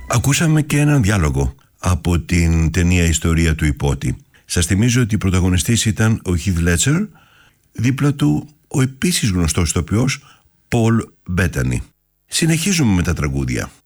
Ακούσαμε και έναν διάλογο από την ταινία «Ιστορία του Υπότη». Σας θυμίζω ότι η πρωταγωνιστής ήταν ο Heath Ledger, δίπλα του ο επίσης γνωστός ηθοποιός Paul Bettany. Συνεχίζουμε με τα τραγούδια.